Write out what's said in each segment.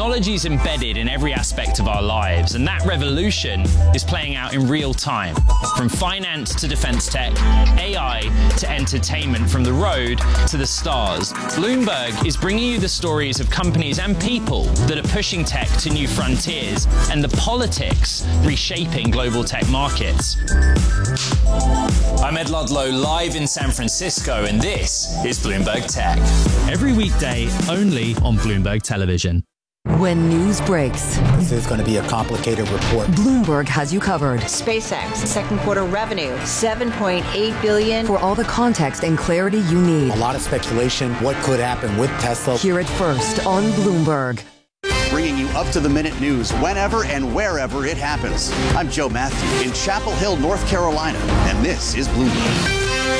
Technology is embedded in every aspect of our lives, and that revolution is playing out in real time. From finance to defense tech, AI to entertainment, from the road to the stars. Bloomberg is bringing you the stories of companies and people that are pushing tech to new frontiers and the politics reshaping global tech markets. I'm Ed Ludlow, live in San Francisco, and this is Bloomberg Tech. Every weekday, only on Bloomberg Television. When news breaks, this is going to be a complicated report. Bloomberg has you covered. SpaceX, second quarter revenue, $7.8 billion. For all the context and clarity you need. A lot of speculation, what could happen with Tesla. Hear it first on Bloomberg. Bringing you up-to-the-minute news whenever and wherever it happens. I'm Joe Matthew in Chapel Hill, North Carolina, and this is Bloomberg.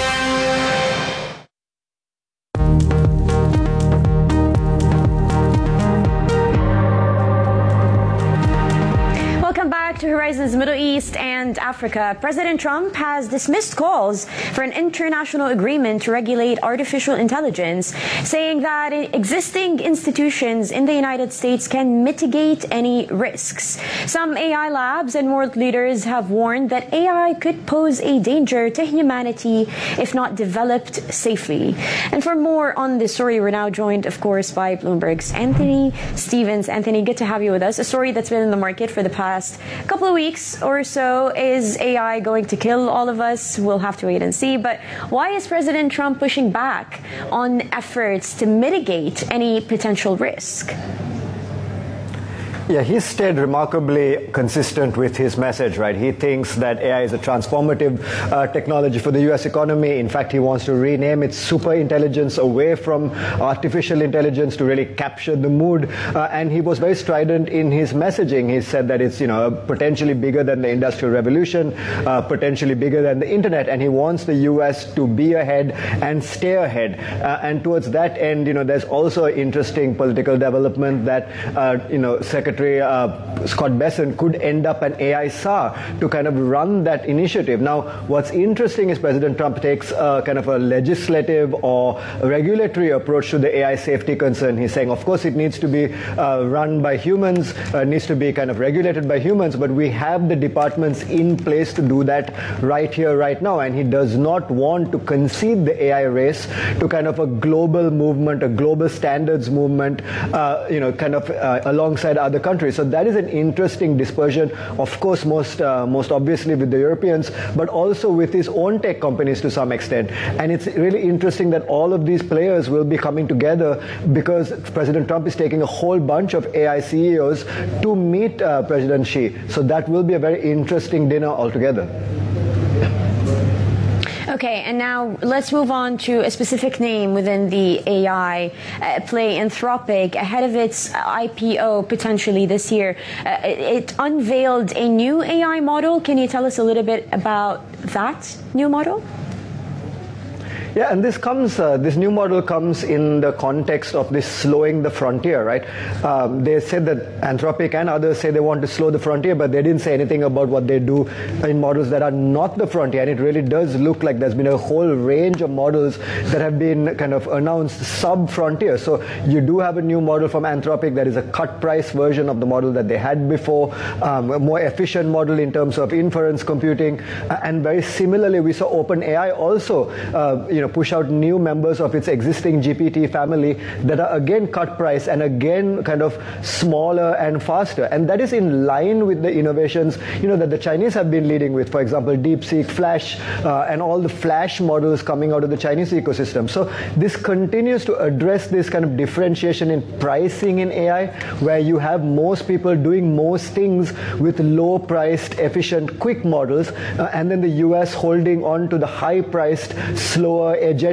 Welcome back to Horizons Middle East and Africa. President Trump has dismissed calls for an international agreement to regulate artificial intelligence, saying that existing institutions in the United States can mitigate any risks. Some AI labs and world leaders have warned that AI could pose a danger to humanity if not developed safely. And for more on this story, we're now joined, of course, by Bloomberg's Anthony Stevens. Anthony, good to have you with us. A story that's been in the market for the past couple of weeks or so. Is AI going to kill all of us? We'll have to wait and see. But why is President Trump pushing back on efforts to mitigate any potential risk? Yeah, he's stayed remarkably consistent with his message, right? He thinks that AI is a transformative technology for the U.S. economy. In fact, he wants to rename it super intelligence away from artificial intelligence to really capture the mood. And he was very strident in his messaging. He said that it's, potentially bigger than the Industrial Revolution, potentially bigger than the internet. And he wants the U.S. to be ahead and stay ahead. And towards that end, there's also an interesting political development that, Secretary Scott Bessent could end up an AI SAR to kind of run that initiative. Now, what's interesting is President Trump takes kind of a legislative or a regulatory approach to the AI safety concern. He's saying, of course, it needs to be run by humans, needs to be kind of regulated by humans, but we have the departments in place to do that right here, right now. And he does not want to concede the AI race to kind of a global movement, a global standards movement, alongside other countries. So that is an interesting dispersion, of course, most obviously with the Europeans, but also with his own tech companies to some extent. And it's really interesting that all of these players will be coming together because President Trump is taking a whole bunch of AI CEOs to meet President Xi. So that will be a very interesting dinner altogether. Okay, and now let's move on to a specific name within the AI play, Anthropic. Ahead of its IPO potentially this year, it unveiled a new AI model. Can you tell us a little bit about that new model? Yeah, and this new model comes in the context of this slowing the frontier, right? They said that Anthropic and others say they want to slow the frontier, but they didn't say anything about what they do in models that are not the frontier. And it really does look like there's been a whole range of models that have been kind of announced sub-frontier. So you do have a new model from Anthropic that is a cut price version of the model that they had before, a more efficient model in terms of inference computing. And very similarly, we saw OpenAI also, push out new members of its existing GPT family that are again cut price and again kind of smaller and faster. And that is in line with the innovations, that the Chinese have been leading with, for example, DeepSeek, Flash, and all the Flash models coming out of the Chinese ecosystem. So this continues to address this kind of differentiation in pricing in AI, where you have most people doing most things with low-priced, efficient, quick models, and then the US holding on to the high-priced, slower,